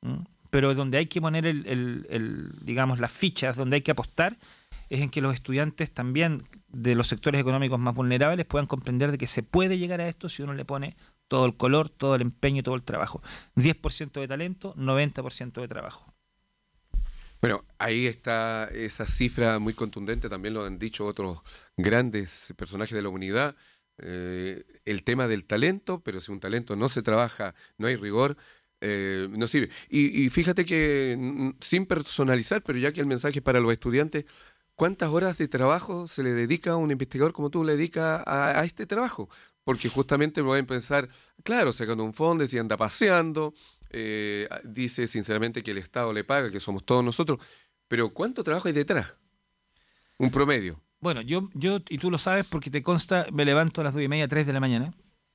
¿Mm? Pero donde hay que poner digamos, las fichas, donde hay que apostar, es en que los estudiantes también de los sectores económicos más vulnerables puedan comprender de que se puede llegar a esto si uno le pone todo el color, todo el empeño y todo el trabajo. 10% de talento, 90% de trabajo. Bueno, ahí está esa cifra muy contundente, también lo han dicho otros grandes personajes de la humanidad, el tema del talento, pero si un talento no se trabaja, no hay rigor, no sirve. Y fíjate que, sin personalizar, pero ya que el mensaje es para los estudiantes, ¿cuántas horas de trabajo se le dedica a un investigador como tú le dedicas a este trabajo? Porque justamente me voy a pensar, claro, sacando un fondo, si anda paseando, dice sinceramente que el Estado le paga, que somos todos nosotros, pero ¿cuánto trabajo hay detrás? Un promedio. Bueno, yo y tú lo sabes porque te consta, me levanto a las 2:30, 3 de la mañana,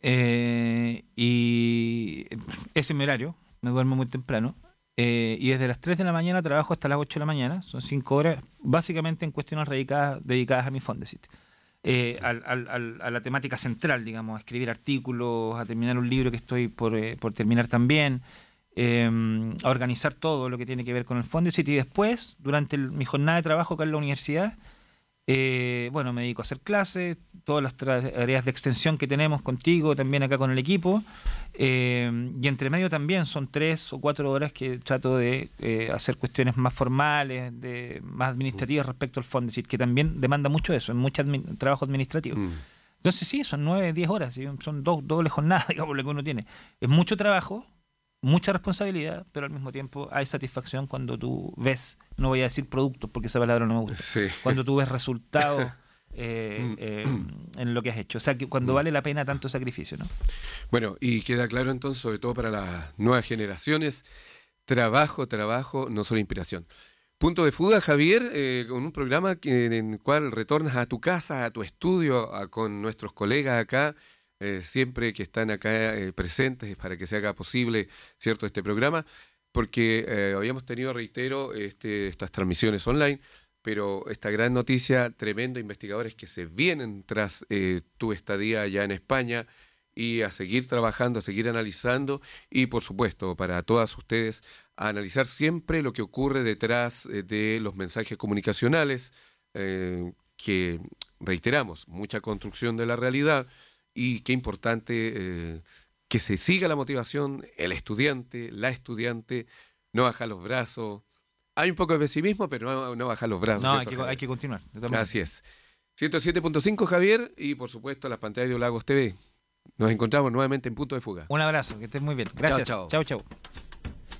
y ese es mi horario, me duermo muy temprano, y desde las 3 de la mañana trabajo hasta las 8 de la mañana, son 5 horas, básicamente en cuestiones dedicadas a mi Fondesit. A la temática central, digamos, a escribir artículos, a terminar un libro que estoy por terminar también, a organizar todo lo que tiene que ver con el Fondesit, y después, durante mi jornada de trabajo acá en la universidad, bueno, me dedico a hacer clases, todas las tareas de extensión que tenemos contigo, también acá con el equipo, y entre medio también son 3 o 4 horas que trato de hacer cuestiones más formales, más administrativas respecto al Fondesit, que también demanda mucho eso, mucho trabajo administrativo. Entonces sí, son 9, 10 horas, ¿sí? Son dobles jornadas, digamos, lo que uno tiene. Es mucho trabajo, mucha responsabilidad, pero al mismo tiempo hay satisfacción cuando tú ves, no voy a decir productos porque esa palabra no me gusta, Sí. cuando tú ves resultados en lo que has hecho, o sea, que cuando vale la pena tanto sacrificio, ¿no? Bueno, y queda claro entonces, sobre todo para las nuevas generaciones, trabajo, no solo inspiración. Punto de Fuga, Javier, con un programa en el cual retornas a tu casa, a tu estudio, con nuestros colegas acá, siempre que están acá presentes para que se haga posible, ¿cierto?, este programa, porque habíamos tenido, reitero, estas transmisiones online, pero esta gran noticia, tremendo, investigadores que se vienen tras tu estadía allá en España, y a seguir trabajando, a seguir analizando, y por supuesto, para todas ustedes, a analizar siempre lo que ocurre detrás de los mensajes comunicacionales, que, reiteramos, mucha construcción de la realidad, y qué importante que se siga la motivación, el estudiante, la estudiante, no bajar los brazos. Hay un poco de pesimismo, pero no bajar los brazos. No, ¿cierto, hay que continuar. Así es. 107.5, Javier, y por supuesto las pantallas de Lagos TV. Nos encontramos nuevamente en Punto de Fuga. Un abrazo, que estés muy bien. Gracias. Chao, Chao, chao.